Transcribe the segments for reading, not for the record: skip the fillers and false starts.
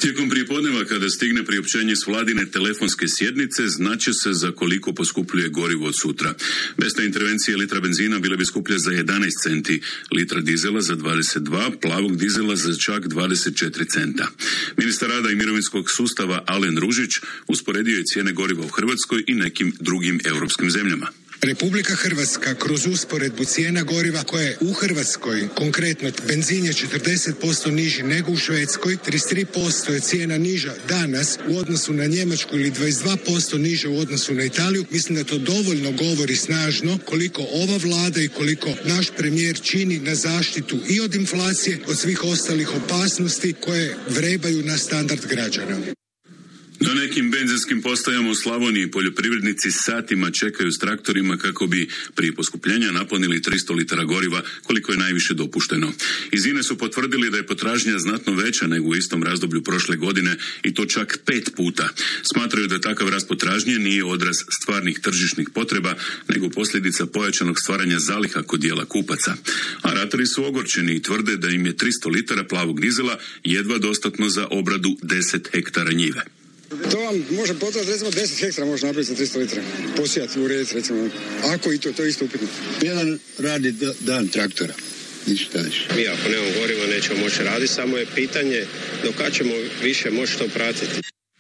Tijekom prijepodneva kada stigne priopćenje s vladine telefonske sjednice, znaće se za koliko poskupljuje gorivo od sutra. Bez te intervencije litra benzina bila bi skuplja za 11 centi, litra dizela za 22, plavog dizela za čak 24 centa. Ministar rada i mirovinskog sustava Alen Ružić usporedio je cijene goriva u Hrvatskoj i nekim drugim europskim zemljama. Republika Hrvatska kroz usporedbu cijena goriva koja je u Hrvatskoj, konkretno benzin je 40% niži nego u Švedskoj, 33% je cijena niža danas u odnosu na Njemačku ili 22% niža u odnosu na Italiju. Mislim da to dovoljno govori snažno koliko ova vlada i koliko naš premijer čini na zaštitu i od inflacije, od svih ostalih opasnosti koje vrebaju na standard građana. Na nekim benzinskim postajama u Slavoniji poljoprivrednici satima čekaju s traktorima kako bi prije poskupljenja napunili 300 litara goriva, koliko je najviše dopušteno. Iz INE su potvrdili da je potražnja znatno veća nego u istom razdoblju prošle godine i to čak 5 puta. Smatraju da takav rast potražnje nije odraz stvarnih tržišnih potreba, nego posljedica pojačanog stvaranja zaliha kod dijela kupaca. A ratari su ogorčeni i tvrde da im je 300 litara plavog dizela jedva dostatno za obradu 10 hektara njive. To vam može potrati, recimo 10 hektara može napraviti za 300 litra. Posijati, urediti, recimo. Ako i to je isto upitno. Jedan radi dan traktora. Ništa više. Mi ako nemamo goriva nećemo moći raditi, samo je pitanje do kad ćemo više moći to pratiti.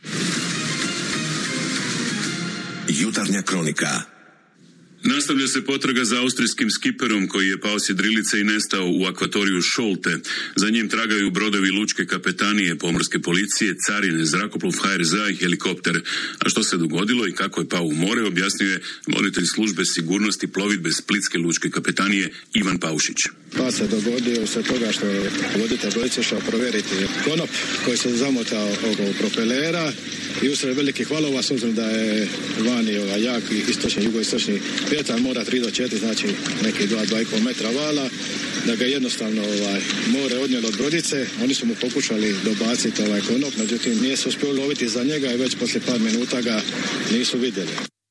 Jutarnja kronika. Nastavlja se potraga za austrijskim skiperom koji je pao s jedrilice i nestao u akvatoriju Šolte. Za njim tragaju brodovi lučke kapetanije, pomorske policije, carine, zrakoplov HRZ-a i helikopter. A što se dogodilo i kako je pao u more, objasnio je voditelj službe sigurnosti plovidbe Splitske lučke kapetanije Ivan Paušić. Pa se dogodio usred toga što je voditelj brodice išao provjeriti konop koji se zamotao oko propelera i usred velikih valova, s obzirom da je vani jak istočni, jugoistočni vjetar, mora 3 do 4, znači neki 2,5 metra vala, da ga jednostavno more odnijelo od brodice. Oni su mu pokušali dobaciti konop, međutim nije se uspio loviti za njega i već poslije par minuta ga nisu vidjeli.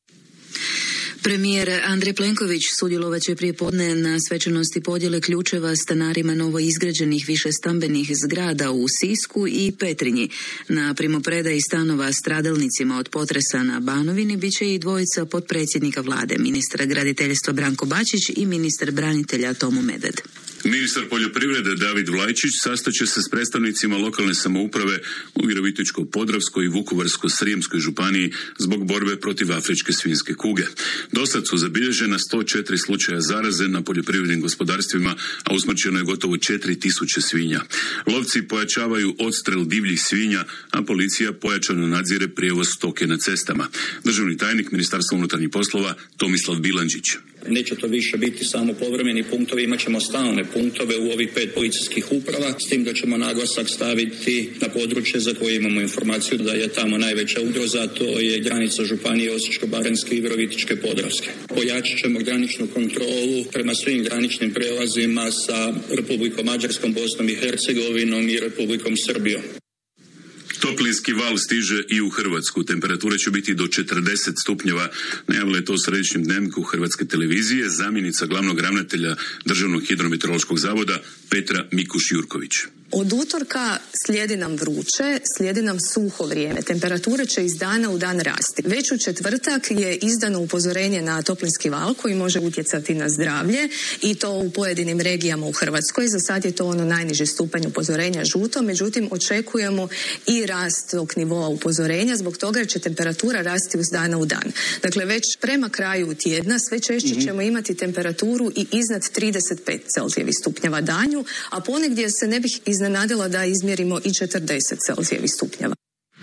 Premijer Andrej Plenković sudjelovat će prijepodne na svečanosti podjele ključeva stanarima novoizgrađenih višestambenih zgrada u Sisku i Petrinji. Na primopredaji stanova stradalnicima od potresa na Banovini bit će i dvojica potpredsjednika vlade, ministar graditeljstva Branko Bačić i ministar branitelja Tomo Medved. Ministar poljoprivrede David Vlajčić sastaće se s predstavnicima lokalne samouprave u Virovitičko-podravskoj i Vukovarsko-srijemskoj županiji zbog borbe protiv afričke svinjske kuge. Dosad su zabilježena 104 slučaja zaraze na poljoprivrednim gospodarstvima, a usmrćeno je gotovo 4000 svinja. Lovci pojačavaju odstrel divljih svinja, a policija pojačano nadzire prijevoz stoke na cestama. Državni tajnik Ministarstva unutarnjih poslova Tomislav Bilandžić. Neće to više biti samo povremeni punktovi, imat ćemo stalne punktove u ovih 5 policijskih uprava, s tim da ćemo naglasak staviti na područje za koje imamo informaciju da je tamo najveća ugroza, to je granica županije Osječko-baranjske i Virovitičke-podravske. Pojačat ćemo graničnu kontrolu prema svim graničnim prelazima sa Republikom Mađarskom, Bosnom i Hercegovinom i Republikom Srbijom. Toplinski val stiže i u Hrvatsku. Temperature će biti do 40 stupnjeva. Najavila je to u središnjem dnevniku Hrvatske televizije zamjenica glavnog ravnatelja Državnog hidrometeorološkog zavoda Petra Mikuš-Jurković. Od utorka slijedi nam vruće, slijedi nam suho vrijeme. Temperature će iz dana u dan rasti. Već u četvrtak je izdano upozorenje na toplinski val koji može utjecati na zdravlje i to u pojedinim regijama u Hrvatskoj. Za sad je to ono najniži stupanj upozorenja žuto, međutim očekujemo i rast tog nivoa upozorenja zbog toga jer će temperatura rasti iz dana u dan. Dakle, već prema kraju tjedna sve češće ćemo imati temperaturu i iznad 35 Celzijevih stupnjeva danju, a ponegdje se ne bih iznenadila da izmjerimo i 40 Celzijevih stupnjeva.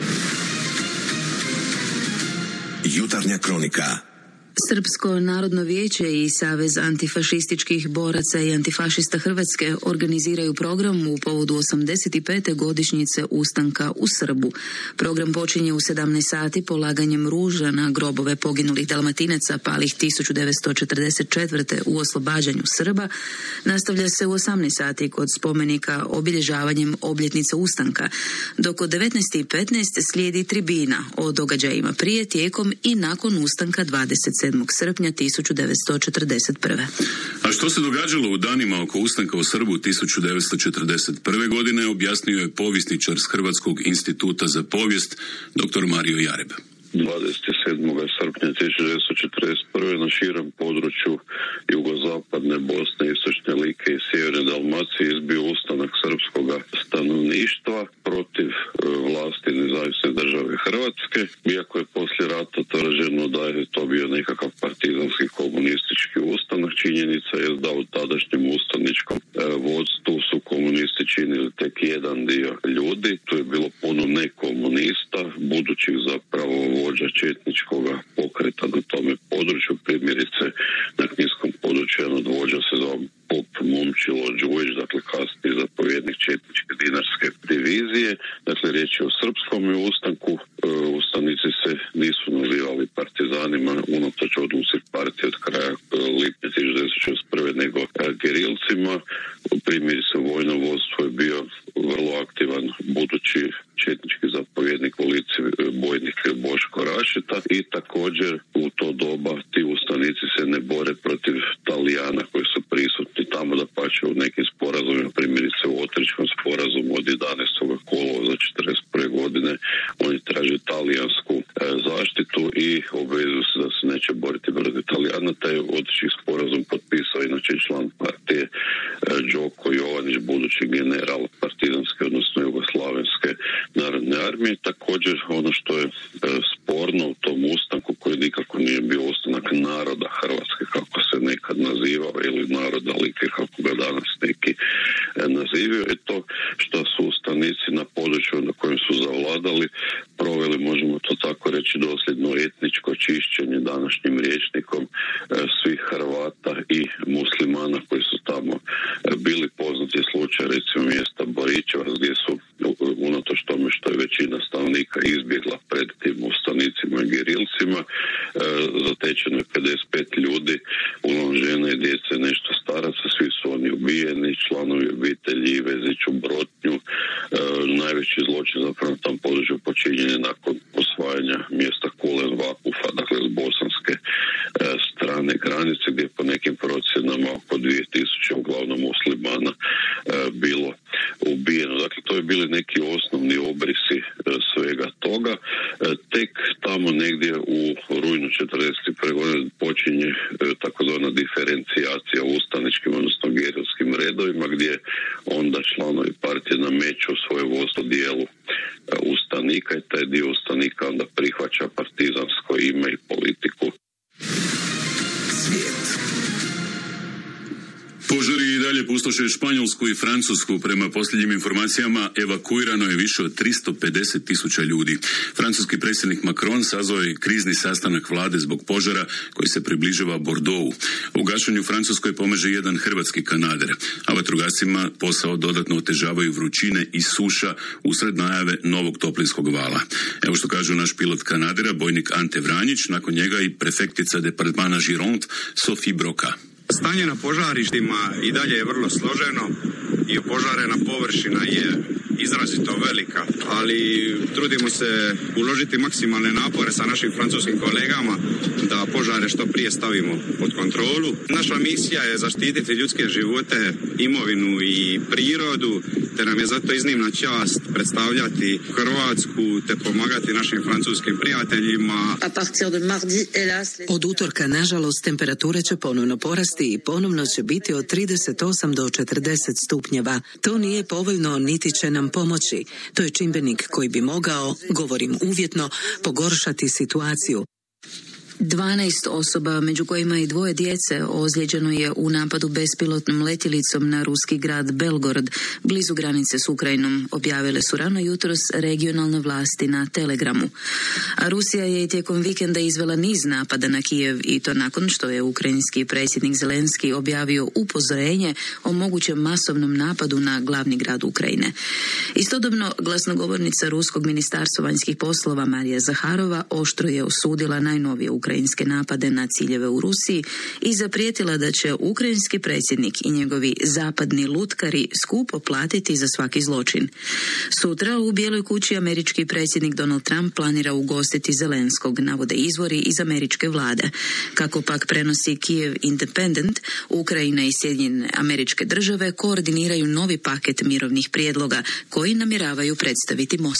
Jutarnja kronika. Srpsko narodno vijeće i Savez antifašističkih boraca i antifašista Hrvatske organiziraju program u povodu 85. godišnjice ustanka u Srbu. Program počinje u 17 sati polaganjem ruža na grobove poginulih Dalmatinaca palih 1944. u oslobađanju Srba. Nastavlja se u 18 sati kod spomenika obilježavanjem obljetnice ustanka, dok od 19.15 slijedi tribina o događajima prije, tijekom i nakon ustanka 27. 7. srpnja 1941. A što se događalo u danima oko ustanka u Srbu 1941. godine objasnio je povjesničar s Hrvatskog instituta za povijest dr. Mario Jareb. 27. srpnja 1941. na širem području jugozapadne Bosne, istočne Like i sjeverne Dalmacije izbio ustanak srpskog stanovništva protiv vlasti nezavisne države Hrvatske. Iako je poslije rata tvrđeno da je to bio nekakav partizanski komunistički ustanak, činjenica je da u tadašnjem ustaničkom vodstvu su komunisti činili tek jedan dio ljudi. Tu je bilo puno nekomunista, budućih zapravo vođa četničkog pokreta na tome području. Primjerice na kninskom području jedan od vođa se zvao Pop Momčilo Đujić, dakle kasniji zapovjednik četničke dinarske divizije. Dakle, riječ je o srpskom ustanku. Ustanici se nisu nazivali partizanima unatoč odluci partije od kraja lipnja 1941. nego gerilcima. Primjerice vojno vodstvo je bio vrlo aktivan budući četnički zapovjednik u lici bojnik Boško Rašeta i također u to doba ti ustanici se ne bore protiv Talijana koji su prisutni tamo, da pače u nekim sporazumima, primjerice u Otričkom sporazumu od 11. kolovoza 1941. godine oni traže talijansku zaštitu i obvezuju se da se neće boriti protiv Talijana. Taj Otrički sporazum potpisao inače član partije Đoko Jovanić, budući general partizanske, odnosno jugoslavenske narodne armije. Također ono što je sporno u tom ustanku, koji nikako nije bio ustanak naroda Hrvatske kako se nekad nazivao, ili naroda Like kako ga danas neki nazivaju, je to što su ustanici na području na kojem su zavladali proveli, možemo to tako reći, dosljedno etničko čišćenje današnjim rječnikom svih Hrvata i muslimana koji su tamo bili. Poznati slučaj recimo mjesta Boričevac gdje su unatoč tome što je većina stanovnika izbjegla pred tim ustanicima i gerilcima, zatečeno je 55 ljudi, uglavnom žena i djece, nešto staraca, svi su oni ubijeni, članovi obitelji Vezić u Brotnju. Najveći zločin zapravo na tom području počinjen je nakon osvajanja mjesta Kulen Vakufa, dakle s bosanske strane granice, gdje po nekim procjenama oko 2000 uglavnom muslimana bilo ubijeno. Dakle, to je bili neki osnovni obrisi svega toga. Tek tamo negdje u rujnu 1941. godine počinje takozvana diferencijacija u ustaničkim, odnosno gerilskim redovima, gdje onda članovi partije nameću svoje vodstvo dijelu ustanika i taj dio ustanika onda prihvaća partizansko ime i politiku. Požari i dalje pustoše Španjolsku i Francusku. Prema posljednjim informacijama evakuirano je više od 350.000 ljudi. Francuski predsjednik Macron sazvao je krizni sastanak vlade zbog požara koji se približava Bordeauxu. U gašenju Francuskoj pomaže jedan hrvatski kanader, a vatrogascima posao dodatno otežavaju vrućine i suša usred najave novog toplinskog vala. Evo što kažu naš pilot kanadera, bojnik Ante Vranjić, nakon njega i prefektica departmana Gironde Sophie Broca. Stanje na požarištima i dalje je vrlo složeno i opožarena površina je izrazito velika, ali trudimo se uložiti maksimalne napore sa našim francuskim kolegama da požare što prije stavimo pod kontrolu. Naša misija je zaštititi ljudske živote, imovinu i prirodu, te nam je zato iznimna čast predstavljati Hrvatsku te pomagati našim francuskim prijateljima. Od utorka, nažalost, temperature će ponovno porasti i ponovno će biti od 38 do 40 stupnjeva. To nije povoljno, niti će nam pomoći. To je čimbenik koji bi mogao, govorim uvjetno, pogoršati situaciju. 12 osoba, među kojima i 2 djece, ozlijeđeno je u napadu bespilotnom letjelicom na ruski grad Belgorod, blizu granice s Ukrajinom, objavile su rano jutros regionalne vlasti na Telegramu. A Rusija je i tijekom vikenda izvela niz napada na Kijev i to nakon što je ukrajinski predsjednik Zelenski objavio upozorenje o mogućem masovnom napadu na glavni grad Ukrajine. Istodobno, glasnogovornica Ruskog ministarstva vanjskih poslova Marija Zaharova oštro je osudila najnovije ukrajinske ukrajinske napade na ciljeve u Rusiji i zaprijetila da će ukrajinski predsjednik i njegovi zapadni lutkari skupo platiti za svaki zločin. Sutra u Bijeloj kući američki predsjednik Donald Trump planira ugostiti Zelenskog, navode izvori iz američke vlade. Kako pak prenosi Kiev Independent, Ukrajina i Sjedinjene Američke Države koordiniraju novi paket mirovnih prijedloga koji namjeravaju predstaviti Moskvi.